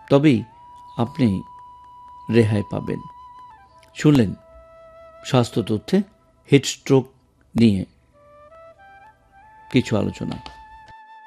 তবেই আপনি রেহাই পাবেন। শুনলেন স্বাস্থ্য তথ্যে হিটস্ট্রোক নিয়ে কিছু আলোচনা।